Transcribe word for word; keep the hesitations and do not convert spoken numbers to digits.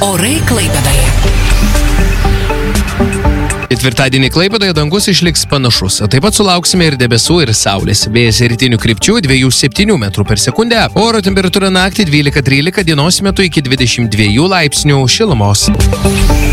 Orai Klaipėdoje. Ketvirtadienį Klaipėdoje dangus išliks panašus. Taip pat sulauksime ir debesų, ir saulės. Vėjas rytinių krypčių dviejų septynių metrų per sekundę. Oro temperatūra naktį dvylika trylika, dienos metu iki dvidešimt dviejų laipsnių šilumos.